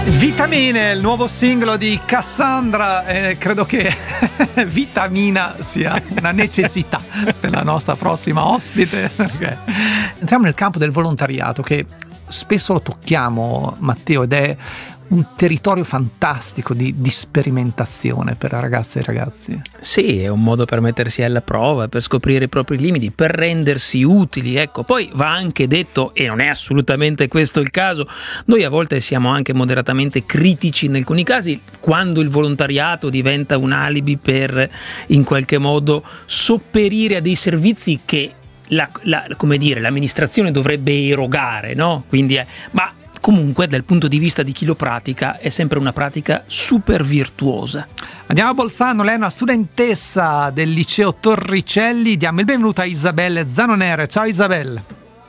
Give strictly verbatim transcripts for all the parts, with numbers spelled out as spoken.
Vitamine, il nuovo singolo di Cassandra, eh, credo che vitamina sia una necessità per la nostra prossima ospite. Okay. Entriamo nel campo del volontariato, che spesso lo tocchiamo, Matteo, ed è un territorio fantastico di, di sperimentazione per ragazze e ragazzi. Sì, è un modo per mettersi alla prova, per scoprire i propri limiti, per rendersi utili. Ecco, poi va anche detto, e non è assolutamente questo il caso, noi a volte siamo anche moderatamente critici in alcuni casi, quando il volontariato diventa un alibi per in qualche modo sopperire a dei servizi che la, la, come dire, l'amministrazione dovrebbe erogare, no? Quindi è, ma comunque dal punto di vista di chi lo pratica è sempre una pratica super virtuosa. Andiamo a Bolzano, lei è una studentessa del liceo Torricelli, diamo il benvenuto a Isabelle Zanonere. Ciao Isabelle.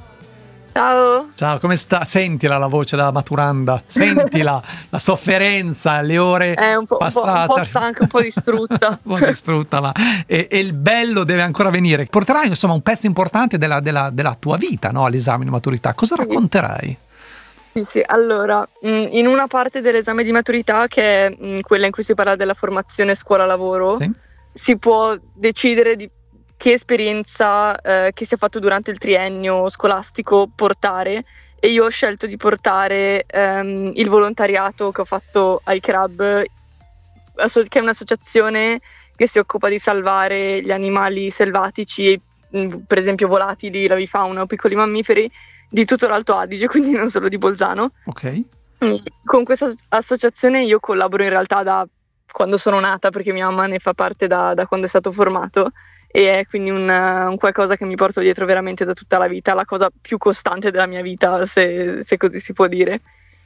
Ciao. Ciao, come sta? Sentila la voce da maturanda, sentila la sofferenza, le ore è un po', passate. Un po', un po' stanca, un po' distrutta. un po' distrutta, ma e, e il bello deve ancora venire. Porterai insomma un pezzo importante della, della, della tua vita, no? All'esame di maturità. Cosa racconterai? Sì, sì, allora, in una parte dell'esame di maturità, che è quella in cui si parla della formazione scuola-lavoro, sì, si può decidere di che esperienza eh, che si è fatto durante il triennio scolastico portare, e io ho scelto di portare ehm, il volontariato che ho fatto ai Crab, che è un'associazione che si occupa di salvare gli animali selvatici, per esempio volatili, l'avifauna o piccoli mammiferi, di tutto l'Alto Adige, quindi non solo di Bolzano. Ok. Con questa associazione io collaboro in realtà da quando sono nata, perché mia mamma ne fa parte da, da quando è stato formato, e è quindi un, un qualcosa che mi porto dietro veramente da tutta la vita, la cosa più costante della mia vita, se, se così si può dire.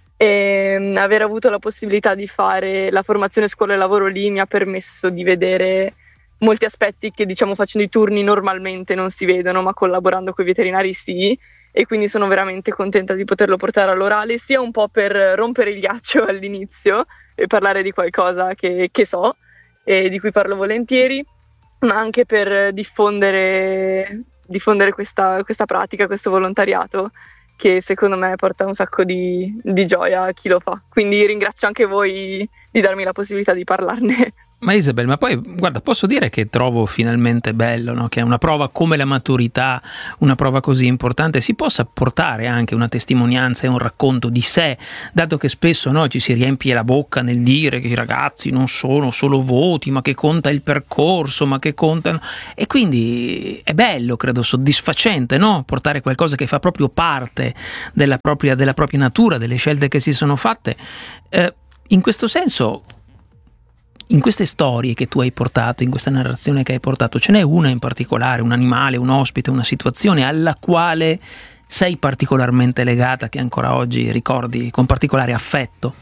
E aver avuto la possibilità di fare la formazione scuola e lavoro lì mi ha permesso di vedere molti aspetti che, diciamo, facendo i turni normalmente non si vedono, ma collaborando con i veterinari sì. E quindi sono veramente contenta di poterlo portare all'orale, sia un po' per rompere il ghiaccio all'inizio e parlare di qualcosa che, che so e di cui parlo volentieri, ma anche per diffondere, diffondere questa, questa pratica, questo volontariato, che secondo me porta un sacco di, di gioia a chi lo fa. Quindi ringrazio anche voi di darmi la possibilità di parlarne. Ma Isabel, ma poi guarda, posso dire che trovo finalmente bello, no? Che una prova come la maturità, una prova così importante, si possa portare anche una testimonianza e un racconto di sé, dato che spesso, no, ci si riempie la bocca nel dire che i ragazzi non sono solo voti, ma che conta il percorso, ma che contano, e quindi è bello, credo soddisfacente, no? Portare qualcosa che fa proprio parte della propria, della propria natura, delle scelte che si sono fatte. Eh, in questo senso, in queste storie che tu hai portato, in questa narrazione che hai portato, ce n'è una in particolare, un animale, un ospite, una situazione alla quale sei particolarmente legata, che ancora oggi ricordi con particolare affetto?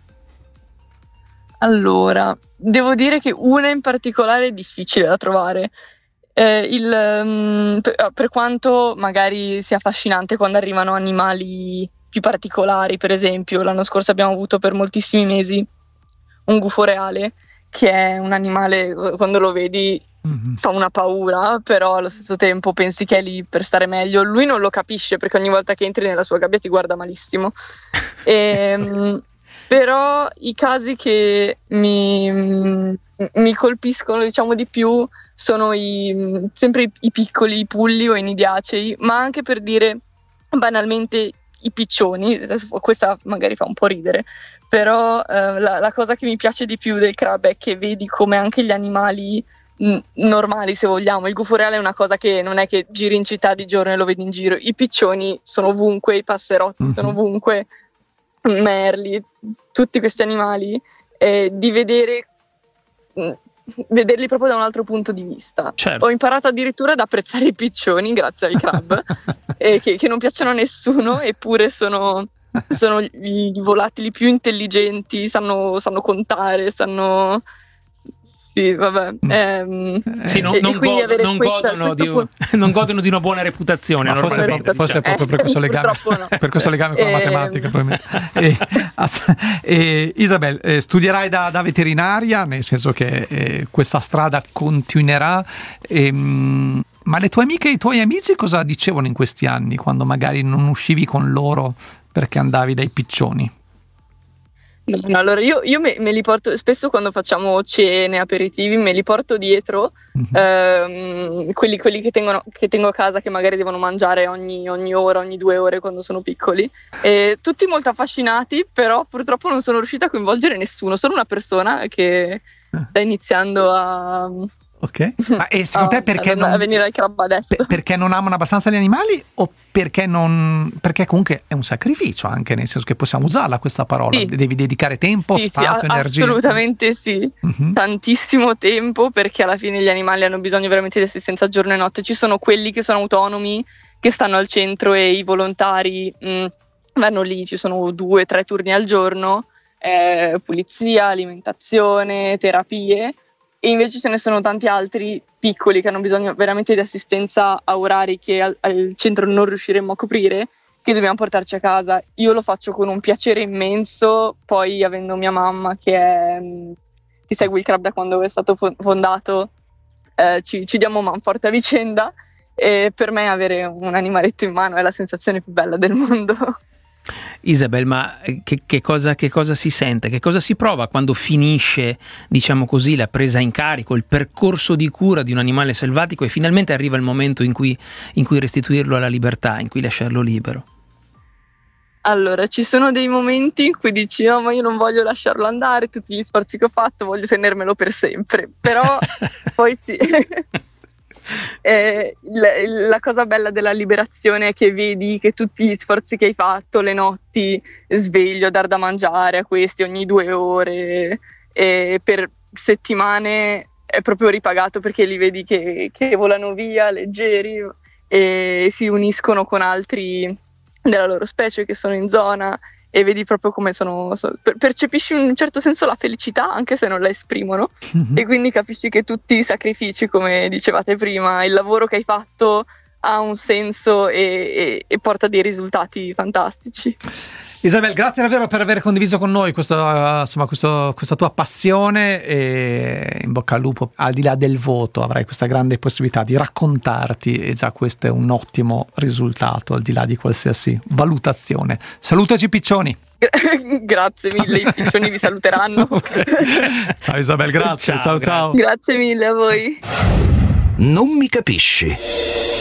Allora, devo dire che una in particolare è difficile da trovare. Eh, il, um, per, per quanto magari sia affascinante quando arrivano animali più particolari, per esempio l'anno scorso abbiamo avuto per moltissimi mesi un gufo reale, che è un animale, quando lo vedi mm-hmm. fa una paura, però allo stesso tempo pensi che è lì per stare meglio. Lui non lo capisce, perché ogni volta che entri nella sua gabbia ti guarda malissimo. E, però i casi che mi, mi colpiscono, diciamo, di più sono i, sempre i, i piccoli, i pulli o i nidiacei, ma anche, per dire banalmente, i piccioni. Questa magari fa un po' ridere, però eh, la, la cosa che mi piace di più del Crab è che vedi come anche gli animali n- normali, se vogliamo, il gufo reale è una cosa che non è che giri in città di giorno e lo vedi in giro, i piccioni sono ovunque, i passerotti mm-hmm. sono ovunque, merli, tutti questi animali, eh, di vedere mh, vederli proprio da un altro punto di vista. Certo. Ho imparato addirittura ad apprezzare i piccioni grazie al Crab, eh, che, che non piacciono a nessuno, eppure sono sono i volatili più intelligenti, sanno, sanno contare, sanno... Sì, vabbè. Ehm, sì, non, e, non, e quindi god- non, questa, godono di, punto... non godono di una buona reputazione. Ma forse, buona proprio, forse è proprio eh, per questo legame, no. per questo legame con la ehm... matematica. E, e, Isabel, eh, studierai da, da veterinaria, nel senso che eh, questa strada continuerà. E, mh, ma le tue amiche e i tuoi amici cosa dicevano in questi anni, quando magari non uscivi con loro perché andavi dai piccioni? No, no, allora io, io me, me li porto spesso quando facciamo cene, aperitivi, me li porto dietro, mm-hmm. ehm, quelli, quelli che, tengono, che tengo a casa, che magari devono mangiare ogni, ogni ora, ogni due ore quando sono piccoli, e tutti molto affascinati, però purtroppo non sono riuscita a coinvolgere nessuno, solo una persona che sta iniziando a... Ok, ma e secondo a, te perché a, non, a venire al club adesso? per, perché non amano abbastanza gli animali o perché non, perché comunque è un sacrificio, anche nel senso che possiamo usarla questa parola, Sì. Devi dedicare tempo, Sì, spazio, sì, energia. assolutamente sì, Mm-hmm. tantissimo tempo, perché alla fine gli animali hanno bisogno veramente di assistenza giorno e notte. Ci sono quelli che sono autonomi, che stanno al centro, e i volontari mh, vanno lì, ci sono due, tre turni al giorno, eh, pulizia, alimentazione, terapie. E invece ce ne sono tanti altri piccoli che hanno bisogno veramente di assistenza a orari che al, al centro non riusciremmo a coprire, che dobbiamo portarci a casa. Io lo faccio con un piacere immenso, poi avendo mia mamma che, è, che segue il club da quando è stato fondato, eh, ci, ci diamo manforte a vicenda, e per me avere un animaletto in mano è la sensazione più bella del mondo. Isabel, ma che, che, cosa, che cosa si sente, che cosa si prova quando finisce, diciamo così, la presa in carico, il percorso di cura di un animale selvatico e finalmente arriva il momento in cui, in cui restituirlo alla libertà, in cui lasciarlo libero? Allora, ci sono dei momenti in cui dici oh, ma io non voglio lasciarlo andare, tutti gli sforzi che ho fatto voglio tenermelo per sempre, però poi sì. Eh, la, la cosa bella della liberazione è che vedi che tutti gli sforzi che hai fatto, le notti sveglio a dar da mangiare a questi ogni due ore, e per settimane è proprio ripagato, perché li vedi che, che volano via leggeri e si uniscono con altri della loro specie che sono in zona, e vedi proprio come sono, percepisci in un certo senso la felicità anche se non la esprimono, mm-hmm. e quindi capisci che tutti i sacrifici, come dicevate prima, il lavoro che hai fatto ha un senso e, e, e porta dei risultati fantastici. Isabel, grazie davvero per aver condiviso con noi questo, insomma, questo, questa tua passione, e in bocca al lupo. Al di là del voto avrai questa grande possibilità di raccontarti, e già questo è un ottimo risultato al di là di qualsiasi valutazione. Salutaci piccioni. Grazie mille, i piccioni vi saluteranno. Okay. Ciao Isabel, grazie. Ciao, ciao, ciao. Grazie mille a voi. Non mi capisci.